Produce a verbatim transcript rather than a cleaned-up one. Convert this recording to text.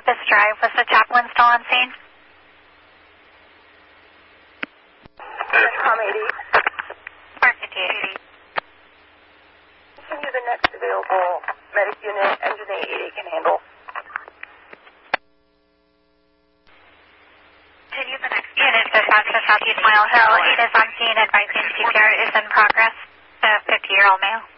Campus Drive. Was the chaplain still on scene? Com eighty. four fifty-eight. Continue the next available medic unit, engine eight eighty can handle. Continue the next unit, dispatch to Southeast Mile Hill. eight is on scene, advising C P R is in progress. The fifty-year-old male.